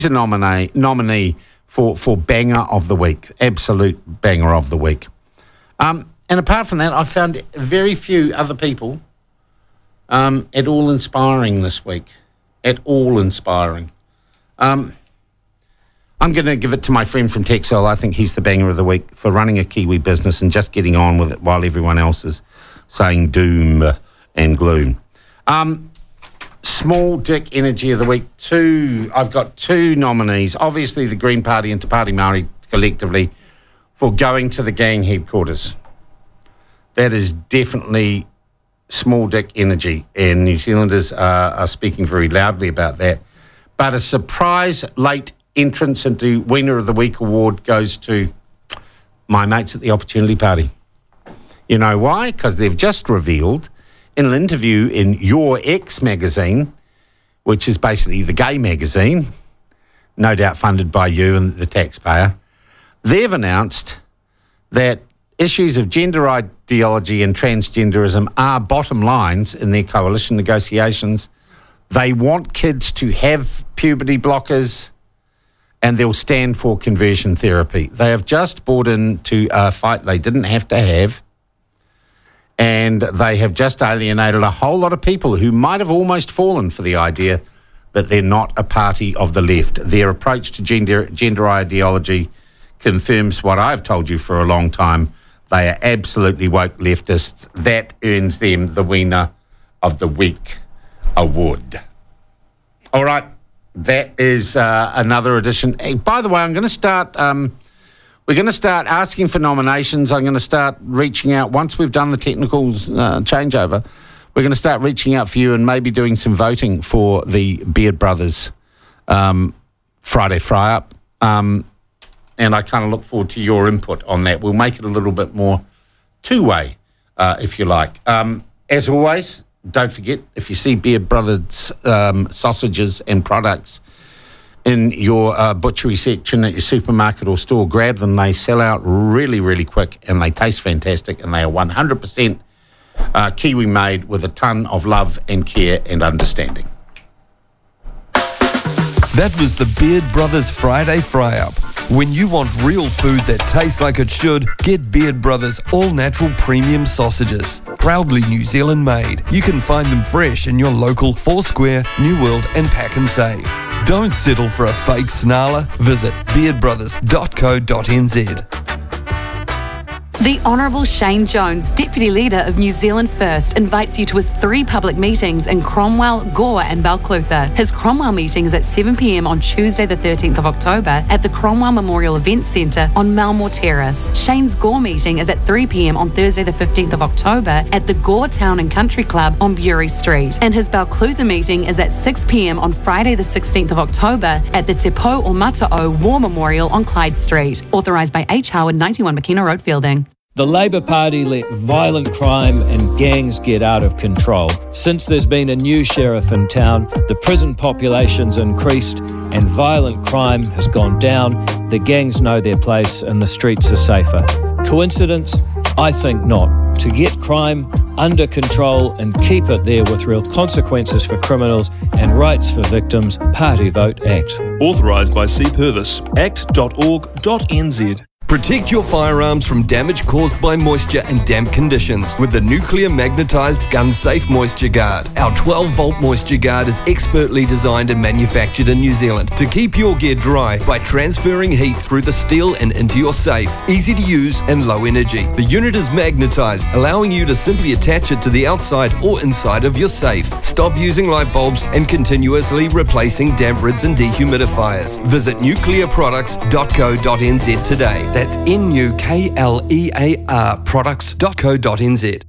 a nominee for Banger of the Week, absolute Banger of the Week. And apart from that, I found very few other people at all inspiring this week. At all inspiring. I'm going to give it to my friend from Texel. I think he's the Banger of the Week for running a Kiwi business and just getting on with it while everyone else is saying doom and gloom. Small Dick Energy of the Week. I've got two nominees. Obviously, the Green Party and Te Pāti Māori collectively for going to the gang headquarters. That is definitely Small Dick Energy, and New Zealanders are speaking very loudly about that. But a surprise late entrance into Winner of the Week award goes to my mates at the Opportunity Party. You know why? Because they've just revealed in an interview in Your Ex magazine, which is basically the gay magazine, no doubt funded by you and the taxpayer, they've announced that issues of gender ideology and transgenderism are bottom lines in their coalition negotiations. They want kids to have puberty blockers and they'll stand for conversion therapy. They have just bought into a fight they didn't have to have, and they have just alienated a whole lot of people who might have almost fallen for the idea that they're not a party of the left. Their approach to gender ideology confirms what I've told you for a long time. They are absolutely woke leftists. That earns them the Winner of the Week award. All right, that is another edition. Hey, by the way, I'm going to start... we're going to start asking for nominations. I'm going to start reaching out. Once we've done the technicals changeover, we're going to start reaching out for you and maybe doing some voting for the Beard Brothers Friday Fry-Up. And I kind of look forward to your input on that. We'll make it a little bit more two-way, if you like. As always, don't forget, if you see Beard Brothers sausages and products in your butchery section at your supermarket or store, grab them. They sell out really, really quick, and they taste fantastic, and they are 100% Kiwi made with a ton of love and care and understanding. That was the Beard Brothers Friday Fry-Up. When you want real food that tastes like it should, get Beard Brothers all-natural premium sausages. Proudly New Zealand made. You can find them fresh in your local Foursquare, New World and Pack and Save. Don't settle for a fake snarler. Visit beardbrothers.co.nz. The Honourable Shane Jones, Deputy Leader of New Zealand First, invites you to his 3 public meetings in Cromwell, Gore and Balclutha. His Cromwell meeting is at 7 p.m. on Tuesday the 13th of October at the Cromwell Memorial Events Centre on Malmore Terrace. Shane's Gore meeting is at 3 p.m. on Thursday the 15th of October at the Gore Town and Country Club on Bury Street. And his Balclutha meeting is at 6 p.m. on Friday the 16th of October at the Te Pou o Mata'o War Memorial on Clyde Street. Authorised by H. Howard, 91 McKenna Road, Fielding. The Labour Party let violent crime and gangs get out of control. Since there's been a new sheriff in town, the prison population's increased and violent crime has gone down. The gangs know their place and the streets are safer. Coincidence? I think not. To get crime under control and keep it there with real consequences for criminals and rights for victims, Party Vote Act. Authorised by C. Purvis. act.org.nz. Protect your firearms from damage caused by moisture and damp conditions with the Nuclear Magnetised Gun Safe Moisture Guard. Our 12-volt moisture guard is expertly designed and manufactured in New Zealand to keep your gear dry by transferring heat through the steel and into your safe. Easy to use and low energy. The unit is magnetised, allowing you to simply attach it to the outside or inside of your safe. Stop using light bulbs and continuously replacing damp rids and dehumidifiers. Visit nuclearproducts.co.nz today. That's NUKLEAR products.co.nz.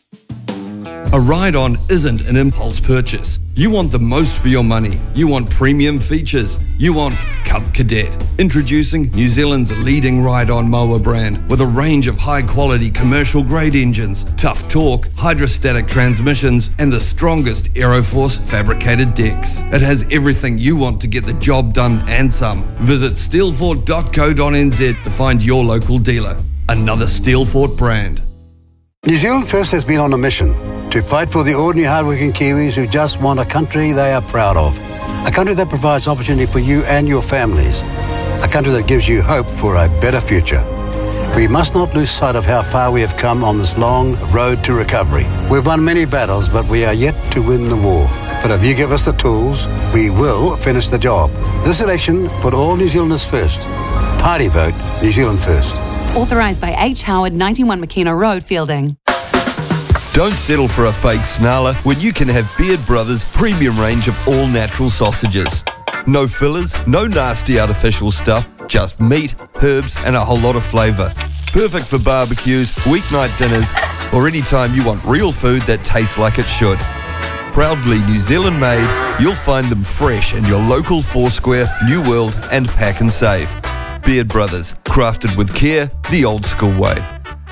A ride-on isn't an impulse purchase. You want the most for your money. You want premium features. You want Cub Cadet. Introducing New Zealand's leading ride-on mower brand with a range of high-quality commercial-grade engines, tough torque, hydrostatic transmissions, and the strongest Aeroforce fabricated decks. It has everything you want to get the job done and some. Visit steelfort.co.nz to find your local dealer. Another Steelfort brand. New Zealand First has been on a mission to fight for the ordinary hardworking Kiwis who just want a country they are proud of. A country that provides opportunity for you and your families. A country that gives you hope for a better future. We must not lose sight of how far we have come on this long road to recovery. We've won many battles, but we are yet to win the war. But if you give us the tools, we will finish the job. This election, put all New Zealanders first. Party vote, New Zealand First. Authorised by H. Howard, 91 McKenna Road, Fielding. Don't settle for a fake snarler when you can have Beard Brothers' premium range of all-natural sausages. No fillers, no nasty artificial stuff, just meat, herbs and a whole lot of flavour. Perfect for barbecues, weeknight dinners or any time you want real food that tastes like it should. Proudly New Zealand made, you'll find them fresh in your local Foursquare, New World and Pack and Save. Beard Brothers, crafted with care, the old school way.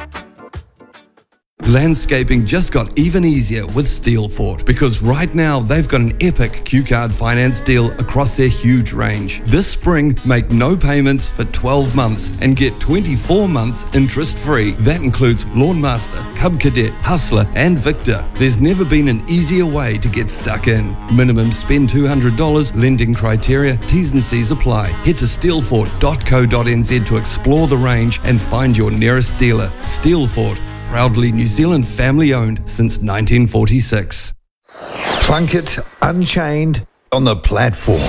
Landscaping just got even easier with Steelfort because right now they've got an epic Q-Card finance deal across their huge range. This spring, make no payments for 12 months and get 24 months interest-free. That includes Lawnmaster, Cub Cadet, Hustler and Victor. There's never been an easier way to get stuck in. Minimum spend $200, lending criteria, T's and C's apply. Head to steelfort.co.nz to explore the range and find your nearest dealer. Steelfort. Proudly New Zealand family owned since 1946. Plunkett Unchained on the platform.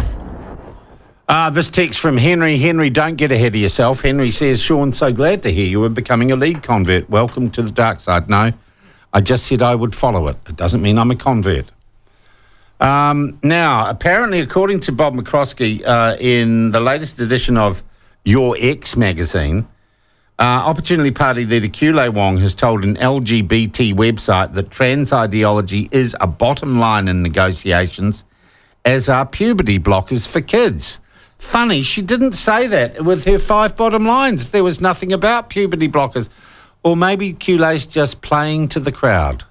This text from Henry. Henry, don't get ahead of yourself. Henry says, Sean, so glad to hear you are becoming a lead convert. Welcome to the dark side. No, I just said I would follow it. It doesn't mean I'm a convert. Now, apparently, according to Bob McCroskey, in the latest edition of Your Ex magazine, Opportunity Party leader Kulei Wong has told an LGBT website that trans ideology is a bottom line in negotiations, as are puberty blockers for kids. Funny, she didn't say that with her 5 bottom lines. There was nothing about puberty blockers. Or maybe Kulei's just playing to the crowd.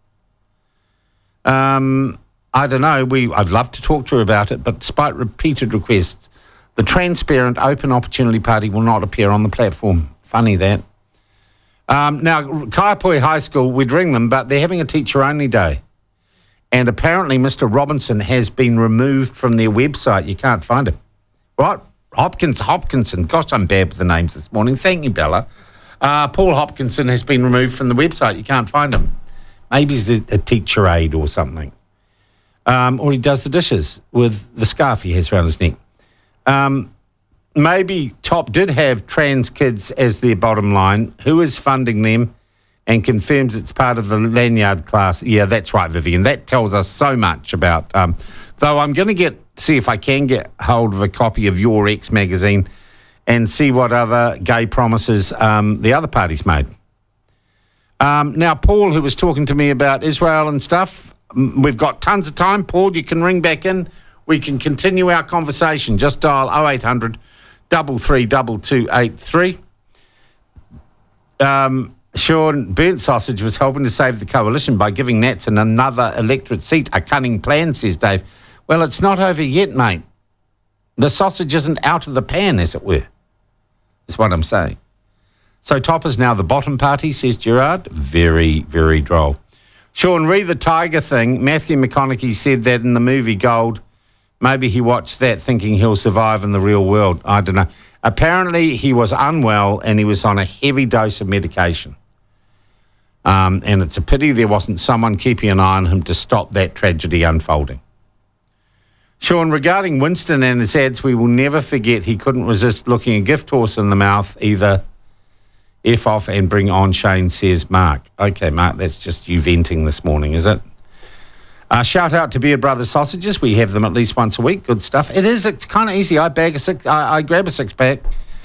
I don't know. I'd love to talk to her about it, but despite repeated requests, the transparent Open Opportunity Party will not appear on the platform. Funny that. Now, Kaiapoi High School, we'd ring them, but they're having a teacher-only day. And apparently Mr. Robinson has been removed from their website. You can't find him. What? Hopkinson. Gosh, I'm bad with the names this morning. Thank you, Bella. Paul Hopkinson has been removed from the website. You can't find him. Maybe he's a teacher aide or something. Or he does the dishes with the scarf he has around his neck. Maybe Top did have trans kids as their bottom line. Who is funding them and confirms it's part of the lanyard class? Yeah, that's right, Vivian. That tells us so much about... though I'm going to see if I can get hold of a copy of Your Ex magazine and see what other gay promises the other parties made. Now, Paul, who was talking to me about Israel and stuff, we've got tons of time. Paul, you can ring back in. We can continue our conversation. Just dial 0800 332283. Sean, burnt sausage was helping to save the coalition by giving Natson another electorate seat. A cunning plan, says Dave. Well, it's not over yet, mate. The sausage isn't out of the pan, as it were. That's what I'm saying. So Top is now the bottom party, says Gerard. Very, very droll. Sean, read the tiger thing. Matthew McConaughey said that in the movie Gold. Maybe he watched that thinking he'll survive in the real world. I don't know. Apparently, he was unwell and he was on a heavy dose of medication. And it's a pity there wasn't someone keeping an eye on him to stop that tragedy unfolding. Sean, regarding Winston and his ads, we will never forget he couldn't resist looking a gift horse in the mouth either. F off and bring on Shane, says Mark. Okay, Mark, that's just you venting this morning, is it? Shout out to Beard Brothers sausages. We have them at least once a week. Good stuff. It's kind of easy. I grab a 6-pack.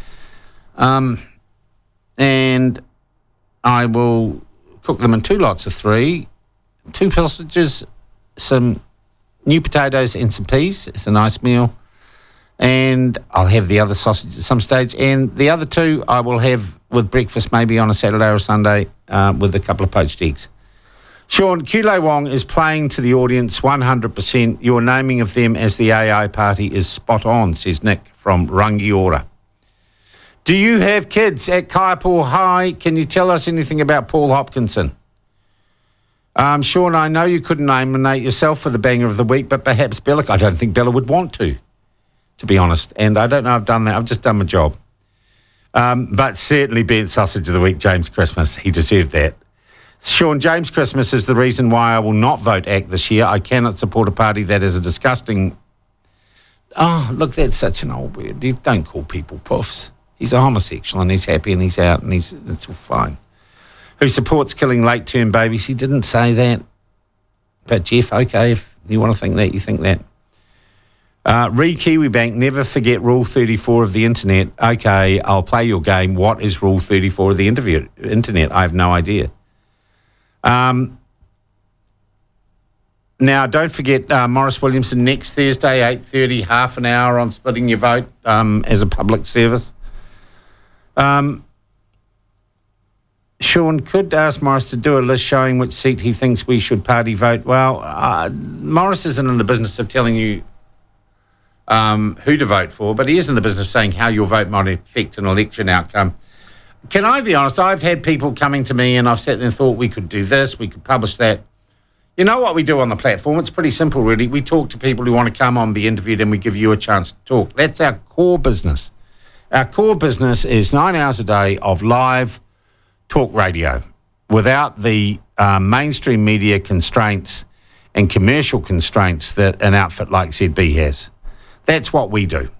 And I will cook them in 2 lots of 3. 2 sausages, some new potatoes and some peas. It's a nice meal. And I'll have the other sausage at some stage. And the other 2 I will have with breakfast maybe on a Saturday or Sunday with a couple of poached eggs. Sean, Kulei Wong is playing to the audience 100%. Your naming of them as the AA party is spot on, says Nick from Rangiora. Do you have kids at Kaiapō High? Can you tell us anything about Paul Hopkinson? Sean, I know you couldn't nominate yourself for the Banger of the Week, but perhaps Bella. I don't think Bella would want to be honest. And I don't know I've done that. I've just done my job. But certainly Burnt Sausage of the Week, James Christmas. He deserved that. Sean, James Christmas is the reason why I will not vote ACT this year. I cannot support a party that is a disgusting... Oh, look, that's such an old word. You don't call people puffs. He's a homosexual and he's happy and he's out and it's all fine. Who supports killing late-term babies? He didn't say that. But, Jeff, okay, if you want to think that, you think that. Kiwibank, never forget Rule 34 of the internet. Okay, I'll play your game. What is Rule 34 of the internet? I have no idea. Now, don't forget Morris Williamson next Thursday, 8:30, half an hour on splitting your vote as a public service. Sean, could ask Morris to do a list showing which seat he thinks we should party vote. Well, Morris isn't in the business of telling you who to vote for, but he is in the business of saying how your vote might affect an election outcome. Can I be honest? I've had people coming to me and I've sat there and thought we could do this, we could publish that. You know what we do on the platform? It's pretty simple, really. We talk to people who want to come on, be interviewed, and we give you a chance to talk. That's our core business. Our core business is 9 hours a day of live talk radio without the mainstream media constraints and commercial constraints that an outfit like ZB has. That's what we do.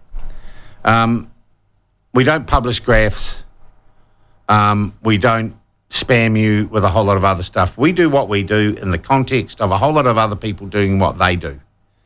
We don't publish graphs. We don't spam you with a whole lot of other stuff. We do what we do in the context of a whole lot of other people doing what they do.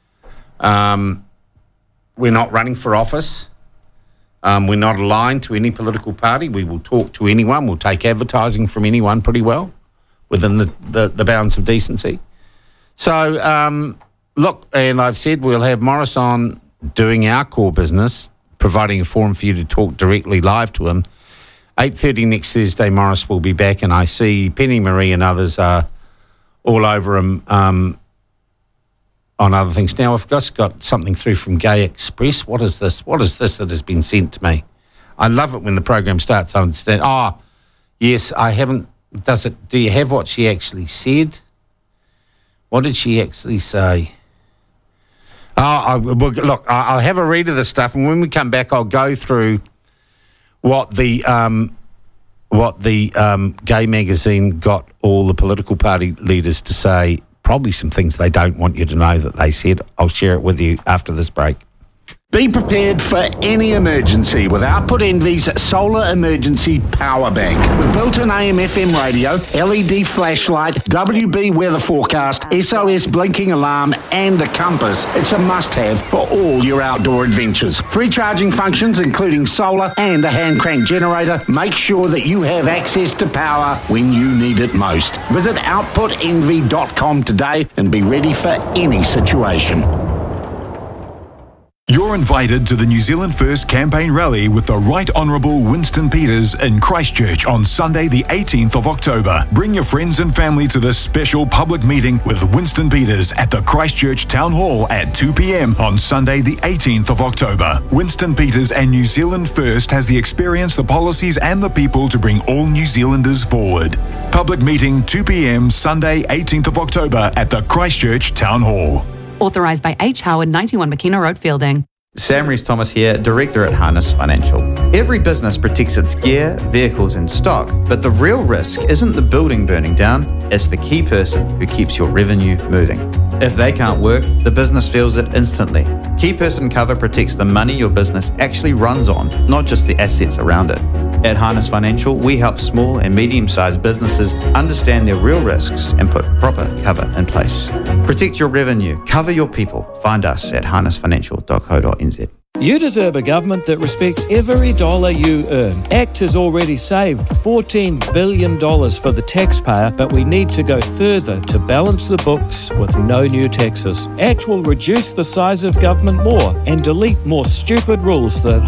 We're not running for office. We're not aligned to any political party. We will talk to anyone. We'll take advertising from anyone pretty well within the bounds of decency. So, look, and I've said we'll have Morris on doing our core business, providing a forum for you to talk directly live to him. 8:30 next Thursday, Morris will be back, and I see Penny Marie and others are all over him on other things. Now, I've just got something through from Gay Express. What is this? What is this that has been sent to me? I love it when the program starts. I understand. Oh, yes, I haven't. Do you have what she actually said? What did she actually say? Look, I'll have a read of this stuff, and when we come back, I'll go through what the Gay magazine got all the political party leaders to say. Probably some things they don't want you to know that they said. I'll share it with you after this break. Be prepared for any emergency with Output Envy's Solar Emergency Power Bank. With built-in AM/FM radio, LED flashlight, WB weather forecast, SOS blinking alarm, and a compass, it's a must-have for all your outdoor adventures. Free charging functions, including solar and a hand-crank generator, make sure that you have access to power when you need it most. Visit outputenvy.com today and be ready for any situation. You're invited to the New Zealand First campaign rally with the Right Honourable Winston Peters in Christchurch on Sunday the 18th of October. Bring your friends and family to this special public meeting with Winston Peters at the Christchurch Town Hall at 2 p.m. on Sunday the 18th of October. Winston Peters and New Zealand First has the experience, the policies and the people to bring all New Zealanders forward. Public meeting 2 p.m. Sunday 18th of October at the Christchurch Town Hall. Authorised by H. Howard, 91 McKenna Road, Fielding. Sam Rees-Thomas here, Director at Harness Financial. Every business protects its gear, vehicles and stock, but the real risk isn't the building burning down, it's the key person who keeps your revenue moving. If they can't work, the business feels it instantly. Key person cover protects the money your business actually runs on, not just the assets around it. At Harness Financial, we help small and medium-sized businesses understand their real risks and put proper cover in place. Protect your revenue, cover your people. Find us at harnessfinancial.co.nz. You deserve a government that respects every dollar you earn. ACT has already saved $14 billion for the taxpayer, but we need to go further to balance the books with no new taxes. ACT will reduce the size of government more and delete more stupid rules that